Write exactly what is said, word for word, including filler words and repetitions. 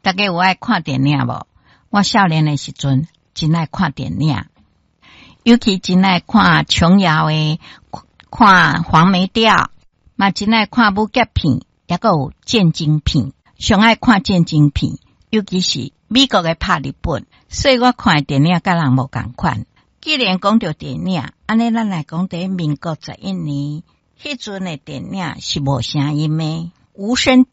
大家有爱看电影无？我少年的时阵真爱看电影，尤其真爱看琼瑶的，看黄梅调，嘛真爱看武侠片，也个有战争片，上爱看战争片，尤其是美国的拍日本，所以我看的电影甲人无同款。既然讲到电影，安尼咱来讲在民国十一年，迄阵的电影是无声音的，无声